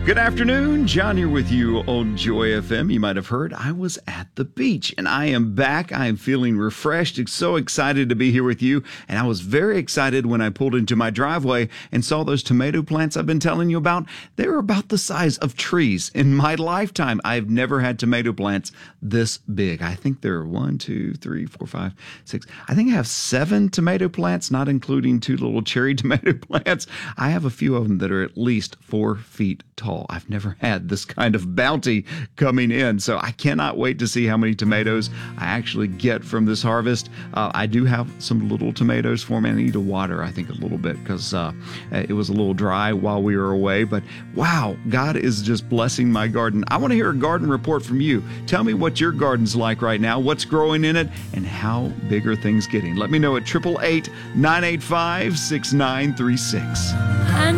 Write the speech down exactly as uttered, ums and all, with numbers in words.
Good afternoon, John here with you on Joy F M. You might have heard I was at the beach, and I am back. I am feeling refreshed, so excited to be here with you, and I was very excited when I pulled into my driveway and saw those tomato plants I've been telling you about. They were about the size of trees. In my lifetime, I've never had tomato plants this big. I think there are one, two, three, four, five, six. I think I have seven tomato plants, not including two little cherry tomato plants. I have a few of them that are at least four feet tall. I've never had this kind of bounty coming in, so I cannot wait to see how many tomatoes I actually get from this harvest. Uh, I do have some little tomatoes for me. I need to water, I think, a little bit because uh, it was a little dry while we were away, but wow, God is just blessing my garden. I want to hear a garden report from you. Tell me what your garden's like right now, what's growing in it, and how big are things getting. Let me know at eight eight eight, nine eight five, six nine three six.